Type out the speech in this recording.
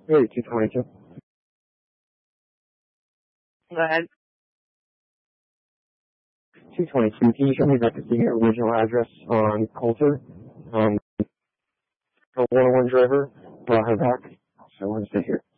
Hey, 222. Go ahead. 222, can you show me back the original address on Coulter? A 101 driver brought her back, so I want to stay here.